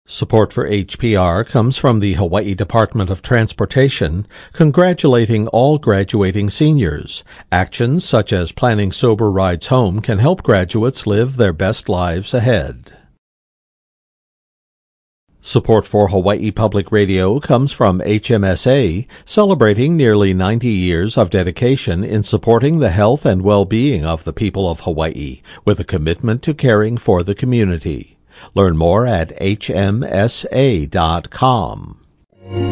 Support for HPR comes from the Hawaii Department of Transportation, congratulating all graduating seniors. Actions such as planning sober rides home can help graduates live their best lives ahead. Support for Hawaii Public Radio comes from HMSA, celebrating nearly 90 years of dedication in supporting the health and well-being of the people of Hawaii, with a commitment to caring for the community. Learn more at hmsa.com.